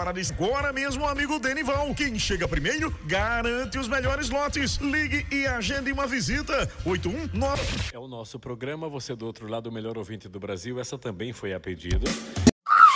Agora mesmo, amigo Denival. Quem chega primeiro, garante os melhores lotes. Ligue e agende uma visita. 819. É o nosso programa, você do outro lado, o melhor ouvinte do Brasil. Essa também foi a pedido.